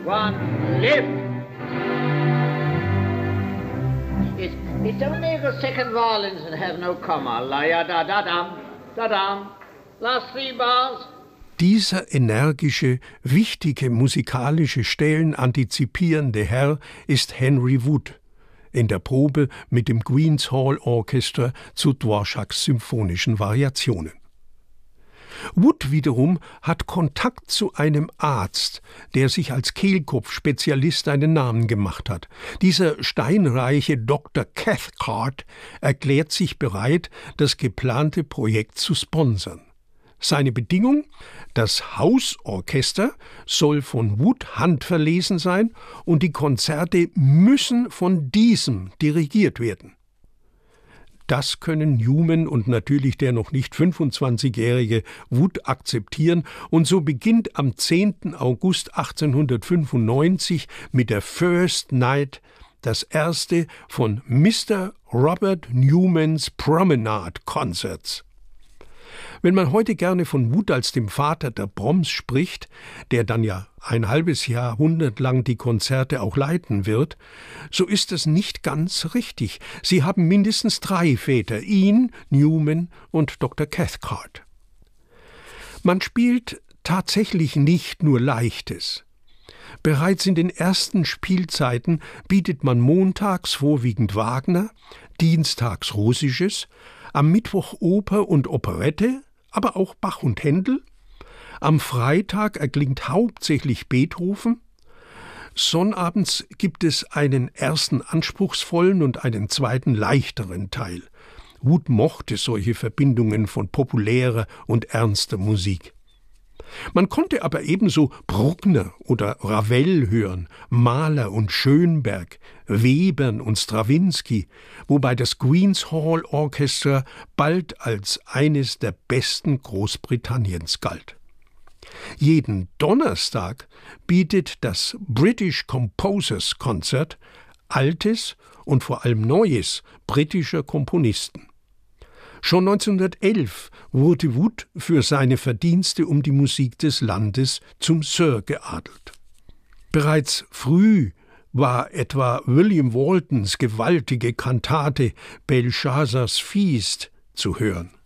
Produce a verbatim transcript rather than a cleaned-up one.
one, lift. It's, it's only the second violins that have no comma. La ya da da dam, da dam. Last three bars. Dieser energische, wichtige musikalische Stellen antizipierende Herr ist Henry Wood, in der Probe mit dem Queen's Hall Orchestra zu Dvoraks symphonischen Variationen. Wood wiederum hat Kontakt zu einem Arzt, der sich als Kehlkopfspezialist einen Namen gemacht hat. Dieser steinreiche Doktor Cathcart erklärt sich bereit, das geplante Projekt zu sponsern. Seine Bedingung: Das Hausorchester soll von Wood handverlesen sein und die Konzerte müssen von diesem dirigiert werden. Das können Newman und natürlich der noch nicht fünfundzwanzigjährige Wood akzeptieren, und so beginnt am zehnten August achtzehnhundertfünfundneunzig mit der First Night das erste von Mister Robert Newmans Promenade Concerts. Wenn man heute gerne von Wood als dem Vater der Brahms spricht, der dann ja ein halbes Jahrhundert lang die Konzerte auch leiten wird, so ist das nicht ganz richtig. Sie haben mindestens drei Väter, ihn, Newman und Doktor Cathcart. Man spielt tatsächlich nicht nur Leichtes. Bereits in den ersten Spielzeiten bietet man montags vorwiegend Wagner, dienstags Russisches, am Mittwoch Oper und Operette, aber auch Bach und Händel. Am Freitag erklingt hauptsächlich Beethoven. Sonnabends gibt es einen ersten anspruchsvollen und einen zweiten leichteren Teil. Wood mochte solche Verbindungen von populärer und ernster Musik. Man konnte aber ebenso Bruckner oder Ravel hören, Mahler und Schönberg, Webern und Strawinsky, wobei das Queen's Hall Orchestra bald als eines der besten Großbritanniens galt. Jeden Donnerstag bietet das British Composers Concert Altes und vor allem Neues britischer Komponisten. Schon neunzehnhundertelf wurde Wood für seine Verdienste um die Musik des Landes zum Sir geadelt. Bereits früh war etwa William Waltons gewaltige Kantate Belshazzars Feast zu hören.